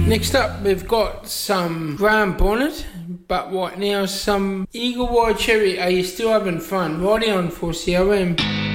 Next up, we've got some Graham Bonnet, but what now? Some Eagle White Cherry. Are you still having fun? Righty on for COM.